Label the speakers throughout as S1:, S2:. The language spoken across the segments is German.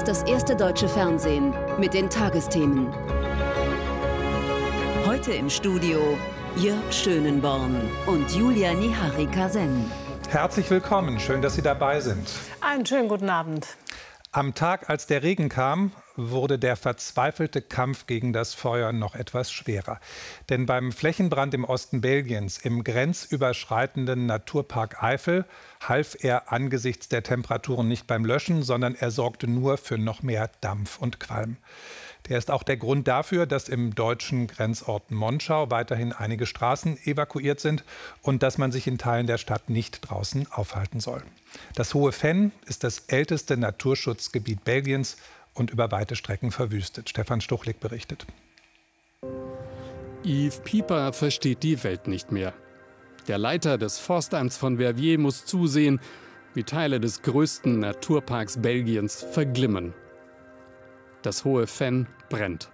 S1: das erste deutsche Fernsehen mit den Tagesthemen. Heute im Studio Jörg Schönenborn und Julia Niharika-Sen.
S2: Herzlich willkommen, schön, dass Sie dabei sind.
S3: Einen schönen guten Abend.
S2: Am Tag, als der Regen kam, wurde der verzweifelte Kampf gegen das Feuer noch etwas schwerer. Denn beim Flächenbrand im Osten Belgiens, im grenzüberschreitenden Naturpark Eifel, half er angesichts der Temperaturen nicht beim Löschen, sondern er sorgte nur für noch mehr Dampf und Qualm. Der ist auch der Grund dafür, dass im deutschen Grenzort Monschau weiterhin einige Straßen evakuiert sind und dass man sich in Teilen der Stadt nicht draußen aufhalten soll. Das Hohe Venn ist das älteste Naturschutzgebiet Belgiens und über weite Strecken verwüstet. Stefan Stuchlik berichtet.
S4: Yves Pieper versteht die Welt nicht mehr. Der Leiter des Forstamts von Verviers muss zusehen, wie Teile des größten Naturparks Belgiens verglimmen. Das Hohe Venn brennt.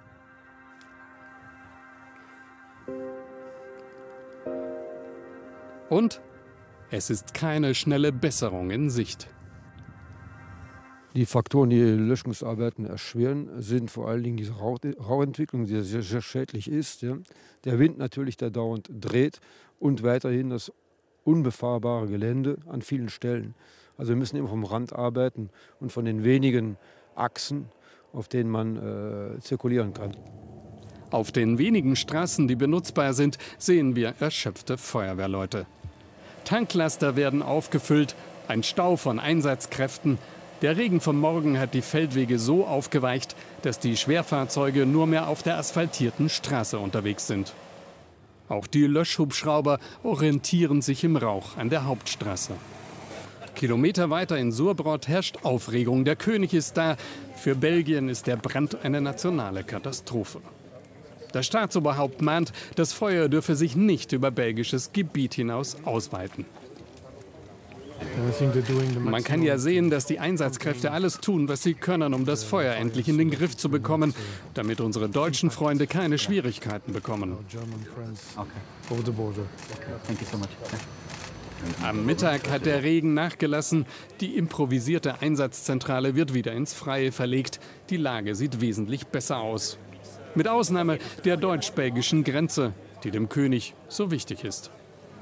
S4: Und es ist keine schnelle Besserung in Sicht.
S5: Die Faktoren, die Löschungsarbeiten erschweren, sind vor allen Dingen diese Rauchentwicklung, die sehr, sehr schädlich ist. Ja. Der Wind natürlich, der dauernd dreht und weiterhin das unbefahrbare Gelände an vielen Stellen. Also wir müssen immer vom Rand arbeiten und von den wenigen Achsen, auf denen man zirkulieren kann.
S4: Auf den wenigen Straßen, die benutzbar sind, sehen wir erschöpfte Feuerwehrleute. Tanklaster werden aufgefüllt, ein Stau von Einsatzkräften. Der Regen vom Morgen hat die Feldwege so aufgeweicht, dass die Schwerfahrzeuge nur mehr auf der asphaltierten Straße unterwegs sind. Auch die Löschhubschrauber orientieren sich im Rauch an der Hauptstraße. Kilometer weiter in Surbrot herrscht Aufregung. Der König ist da. Für Belgien ist der Brand eine nationale Katastrophe. Das Staatsoberhaupt mahnt, das Feuer dürfe sich nicht über belgisches Gebiet hinaus ausweiten. Man kann ja sehen, dass die Einsatzkräfte alles tun, was sie können, um das Feuer endlich in den Griff zu bekommen, damit unsere deutschen Freunde keine Schwierigkeiten bekommen. Am Mittag hat der Regen nachgelassen. Die improvisierte Einsatzzentrale wird wieder ins Freie verlegt. Die Lage sieht wesentlich besser aus. Mit Ausnahme der deutsch-belgischen Grenze, die dem König so wichtig ist.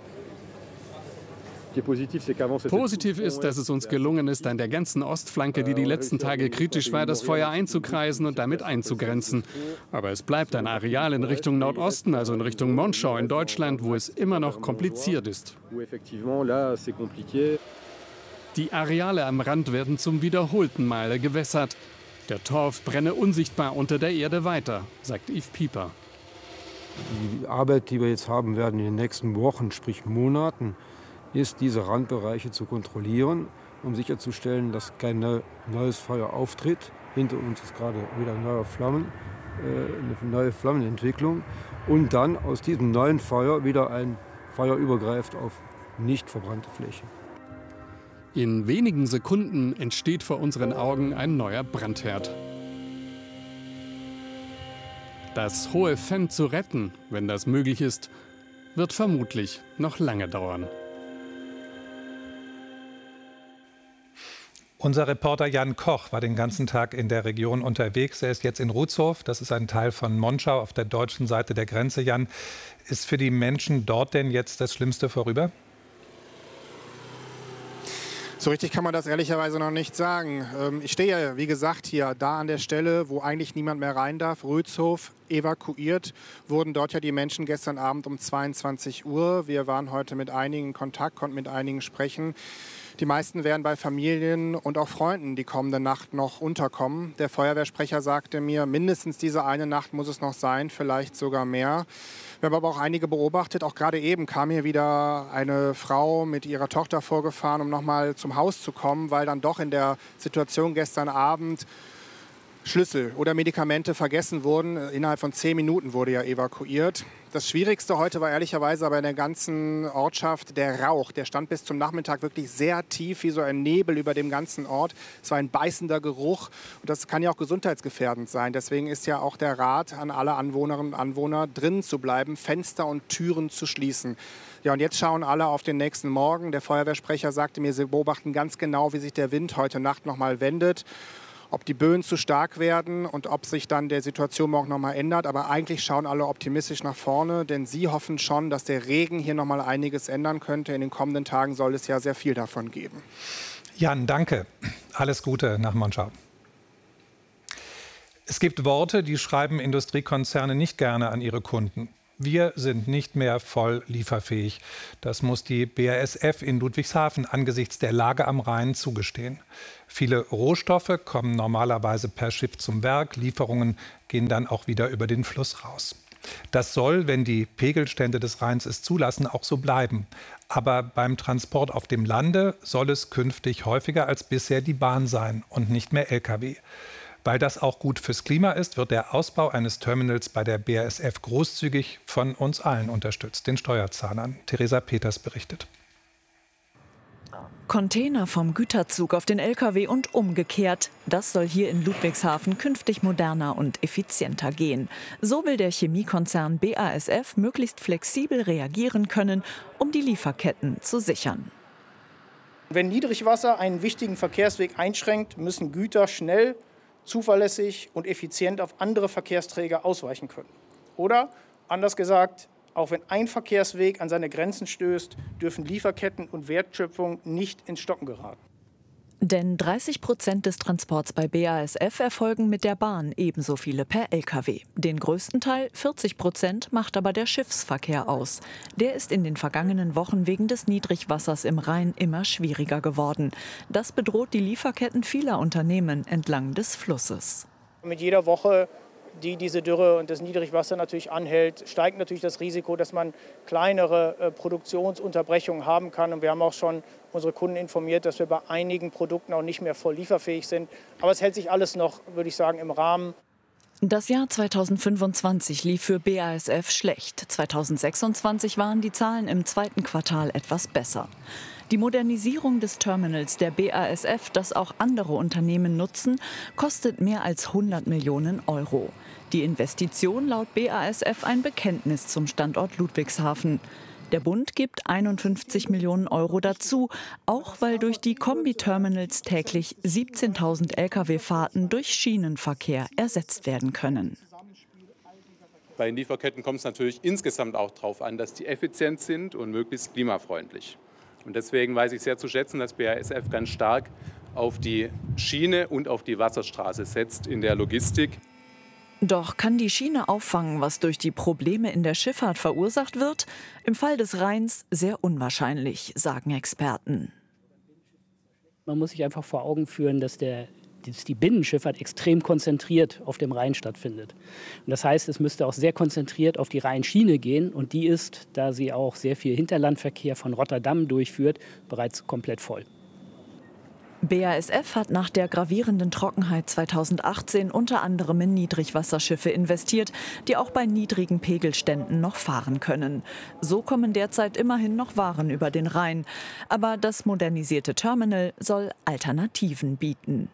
S4: Positiv ist, dass es uns gelungen ist, an der ganzen Ostflanke, die letzten Tage kritisch war, das Feuer einzukreisen und damit einzugrenzen. Aber es bleibt ein Areal in Richtung Nordosten, also in Richtung Monschau in Deutschland, wo es immer noch kompliziert ist. Die Areale am Rand werden zum wiederholten Male gewässert. Der Torf brenne unsichtbar unter der Erde weiter, sagt Yves Pieper.
S5: Die Arbeit, die wir jetzt haben werden in den nächsten Wochen, sprich Monaten, ist, diese Randbereiche zu kontrollieren, um sicherzustellen, dass kein neues Feuer auftritt. Hinter uns ist gerade wieder eine neue Flammenentwicklung. Und dann aus diesem neuen Feuer wieder ein Feuer übergreift auf nicht verbrannte Flächen.
S4: In wenigen Sekunden entsteht vor unseren Augen ein neuer Brandherd. Das Hohe Venn zu retten, wenn das möglich ist, wird vermutlich noch lange dauern.
S2: Unser Reporter Jan Koch war den ganzen Tag in der Region unterwegs. Er ist jetzt in Rutzhof, das ist ein Teil von Monschau auf der deutschen Seite der Grenze. Jan, ist für die Menschen dort denn jetzt das Schlimmste vorüber?
S6: So richtig kann man das ehrlicherweise noch nicht sagen. Ich stehe, wie gesagt, hier da an der Stelle, wo eigentlich niemand mehr rein darf. Rützhof, evakuiert wurden dort ja die Menschen gestern Abend um 22 Uhr. Wir waren heute mit einigen in Kontakt, konnten mit einigen sprechen. Die meisten werden bei Familien und auch Freunden die kommende Nacht noch unterkommen. Der Feuerwehrsprecher sagte mir, mindestens diese eine Nacht muss es noch sein, vielleicht sogar mehr. Wir haben aber auch einige beobachtet. Auch gerade eben kam hier wieder eine Frau mit ihrer Tochter vorgefahren, um nochmal zum Haus zu kommen, weil dann doch in der Situation gestern Abend Schlüssel oder Medikamente vergessen wurden. Innerhalb von 10 Minuten wurde ja evakuiert. Das Schwierigste heute war ehrlicherweise aber in der ganzen Ortschaft der Rauch. Der stand bis zum Nachmittag wirklich sehr tief, wie so ein Nebel über dem ganzen Ort. Es war ein beißender Geruch und das kann ja auch gesundheitsgefährdend sein. Deswegen ist ja auch der Rat an alle Anwohnerinnen und Anwohner, drinnen zu bleiben, Fenster und Türen zu schließen. Ja, und jetzt schauen alle auf den nächsten Morgen. Der Feuerwehrsprecher sagte mir, sie beobachten ganz genau, wie sich der Wind heute Nacht noch mal wendet. ob die Böen zu stark werden und ob sich dann der Situation morgen noch mal ändert. Aber eigentlich schauen alle optimistisch nach vorne, denn sie hoffen schon, dass der Regen hier noch mal einiges ändern könnte. In den kommenden Tagen soll es ja sehr viel davon geben.
S2: Jan, danke. Alles Gute nach Monschau. Es gibt Worte, die schreiben Industriekonzerne nicht gerne an ihre Kunden. Wir sind nicht mehr voll lieferfähig. Das muss die BASF in Ludwigshafen angesichts der Lage am Rhein zugestehen. Viele Rohstoffe kommen normalerweise per Schiff zum Werk. Lieferungen gehen dann auch wieder über den Fluss raus. Das soll, wenn die Pegelstände des Rheins es zulassen, auch so bleiben. Aber beim Transport auf dem Lande soll es künftig häufiger als bisher die Bahn sein und nicht mehr Lkw. Weil das auch gut fürs Klima ist, wird der Ausbau eines Terminals bei der BASF großzügig von uns allen unterstützt, den Steuerzahlern. Theresa Peters berichtet.
S3: Container vom Güterzug auf den Lkw und umgekehrt. Das soll hier in Ludwigshafen künftig moderner und effizienter gehen. So will der Chemiekonzern BASF möglichst flexibel reagieren können, um die Lieferketten zu sichern.
S7: Wenn Niedrigwasser einen wichtigen Verkehrsweg einschränkt, müssen Güter schnell, zuverlässig und effizient auf andere Verkehrsträger ausweichen können. Oder, anders gesagt, auch wenn ein Verkehrsweg an seine Grenzen stößt, dürfen Lieferketten und Wertschöpfung nicht ins Stocken geraten.
S3: Denn 30% des Transports bei BASF erfolgen mit der Bahn, ebenso viele per Lkw. Den größten Teil, 40%, macht aber der Schiffsverkehr aus. Der ist in den vergangenen Wochen wegen des Niedrigwassers im Rhein immer schwieriger geworden. Das bedroht die Lieferketten vieler Unternehmen entlang des Flusses.
S7: Mit jeder Woche, die diese Dürre und das Niedrigwasser natürlich anhält, steigt natürlich das Risiko, dass man kleinere Produktionsunterbrechungen haben kann. Und wir haben auch schon unsere Kunden informiert, dass wir bei einigen Produkten auch nicht mehr voll lieferfähig sind. Aber es hält sich alles noch, würde ich sagen, im Rahmen.
S3: Das Jahr 2025 lief für BASF schlecht. 2026 waren die Zahlen im zweiten Quartal etwas besser. Die Modernisierung des Terminals der BASF, das auch andere Unternehmen nutzen, kostet mehr als 100 Millionen Euro. Die Investition laut BASF ein Bekenntnis zum Standort Ludwigshafen. Der Bund gibt 51 Millionen Euro dazu, auch weil durch die Kombi-Terminals täglich 17.000 Lkw-Fahrten durch Schienenverkehr ersetzt werden können.
S8: Bei den Lieferketten kommt es natürlich insgesamt auch darauf an, dass die effizient sind und möglichst klimafreundlich. Und deswegen weiß ich sehr zu schätzen, dass BASF ganz stark auf die Schiene und auf die Wasserstraße setzt in der Logistik.
S3: Doch kann die Schiene auffangen, was durch die Probleme in der Schifffahrt verursacht wird? Im Fall des Rheins sehr unwahrscheinlich, sagen Experten.
S9: Man muss sich einfach vor Augen führen, dass die Binnenschifffahrt extrem konzentriert auf dem Rhein stattfindet. Und das heißt, es müsste auch sehr konzentriert auf die Rheinschiene gehen. Und die ist, da sie auch sehr viel Hinterlandverkehr von Rotterdam durchführt, bereits komplett voll.
S3: BASF hat nach der gravierenden Trockenheit 2018 unter anderem in Niedrigwasserschiffe investiert, die auch bei niedrigen Pegelständen noch fahren können. So kommen derzeit immerhin noch Waren über den Rhein. Aber das modernisierte Terminal soll Alternativen bieten.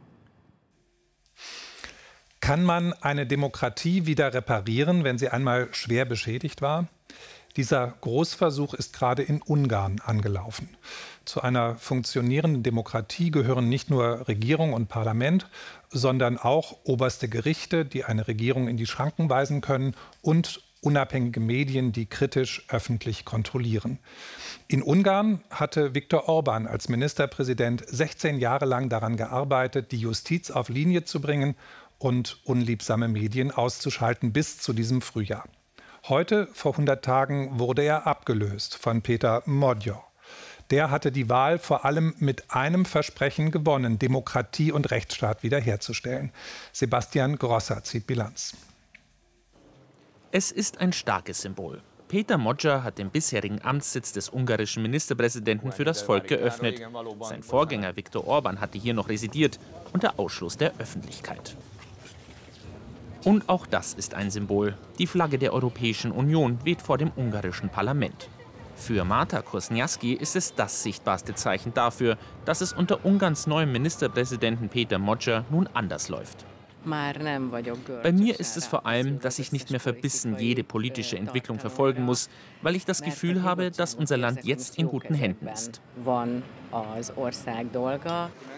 S2: Kann man eine Demokratie wieder reparieren, wenn sie einmal schwer beschädigt war? Dieser Großversuch ist gerade in Ungarn angelaufen. Zu einer funktionierenden Demokratie gehören nicht nur Regierung und Parlament, sondern auch oberste Gerichte, die eine Regierung in die Schranken weisen können, und unabhängige Medien, die kritisch öffentlich kontrollieren. In Ungarn hatte Viktor Orbán als Ministerpräsident 16 Jahre lang daran gearbeitet, die Justiz auf Linie zu bringen und unliebsame Medien auszuschalten bis zu diesem Frühjahr. Heute, vor 100 Tagen, wurde er abgelöst von Péter Magyar. Der hatte die Wahl vor allem mit einem Versprechen gewonnen, Demokratie und Rechtsstaat wiederherzustellen. Sebastian Grosser zieht Bilanz.
S10: Es ist ein starkes Symbol. Péter Magyar hat den bisherigen Amtssitz des ungarischen Ministerpräsidenten für das Volk geöffnet. Sein Vorgänger Viktor Orbán hatte hier noch residiert, unter Ausschluss der Öffentlichkeit. Und auch das ist ein Symbol. Die Flagge der Europäischen Union weht vor dem ungarischen Parlament. Für Marta Kosniaski ist es das sichtbarste Zeichen dafür, dass es unter Ungarns neuem Ministerpräsidenten Péter Magyar nun anders läuft. Bei mir ist es vor allem, dass ich nicht mehr verbissen jede politische Entwicklung verfolgen muss, weil ich das Gefühl habe, dass unser Land jetzt in guten Händen ist.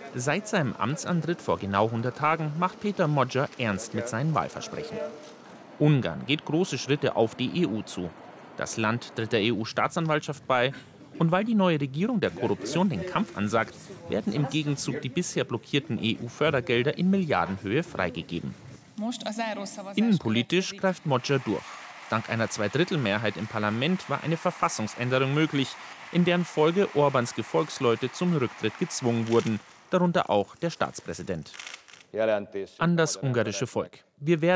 S10: Seit seinem Amtsantritt vor genau 100 Tagen macht Peter Magyar ernst mit seinen Wahlversprechen. Ungarn geht große Schritte auf die EU zu. Das Land tritt der EU-Staatsanwaltschaft bei. Und weil die neue Regierung der Korruption den Kampf ansagt, werden im Gegenzug die bisher blockierten EU-Fördergelder in Milliardenhöhe freigegeben. Innenpolitisch greift Magyar durch. Dank einer Zweidrittelmehrheit im Parlament war eine Verfassungsänderung möglich, in deren Folge Orbáns Gefolgsleute zum Rücktritt gezwungen wurden, darunter auch der Staatspräsident. An das ungarische Volk: Wir werden